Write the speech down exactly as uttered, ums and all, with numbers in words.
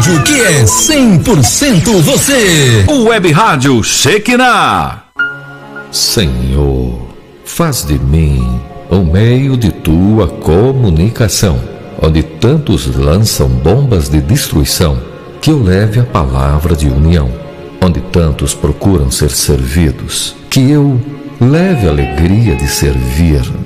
rádio que é cem por cento você. O Web Rádio Shekinah. Senhor, faz de mim o meio de tua comunicação, onde tantos lançam bombas de destruição, que eu leve a palavra de união. Onde tantos procuram ser servidos, que eu leve a alegria de servir.